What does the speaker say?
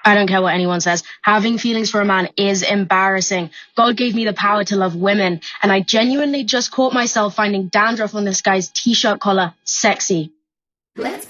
I don't care what anyone says. Having feelings for a man is embarrassing. God gave me the power to love women, and I genuinely just caught myself finding dandruff on this guy's t-shirt collar sexy. Let's